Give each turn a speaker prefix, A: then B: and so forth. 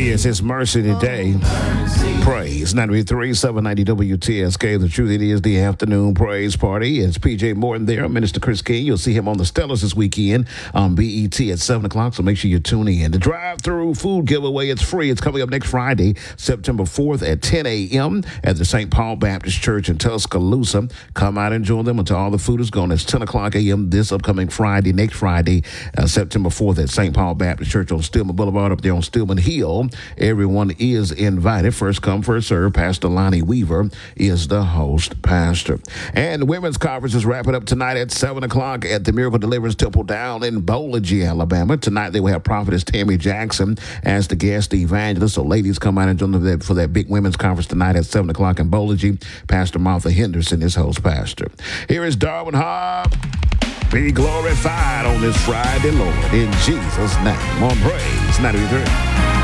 A: Yes, it's Mercy today. Praise 93 790 WTSK. The truth, it is the afternoon praise party. It's PJ Morton there, Minister Chris King. You'll see him on the Stellars this weekend on BET at 7 o'clock, so make sure you tune in. The drive-through food giveaway, it's free. It's coming up next Friday, September 4th at 10 a.m. at the St. Paul Baptist Church in Tuscaloosa. Come out and join them until all the food is gone. It's 10 o'clock a.m. this upcoming Friday, next Friday, September 4th at St. Paul Baptist Church on Stillman Boulevard up there on Stillman Hill. Everyone is invited. First come, first serve. Pastor Lonnie Weaver is the host pastor. And the women's conference is wrapping up tonight at 7 o'clock at the Miracle Deliverance Temple down in Bowlage, Alabama. Tonight they will have Prophetess Tammy Jackson as the guest evangelist. So ladies, come out and join them for that big women's conference tonight at 7 o'clock in Bowlage. Pastor Martha Henderson is host pastor. Here is Darwin Hobb. Be glorified on this Friday, Lord, in Jesus' name. On Praise 93.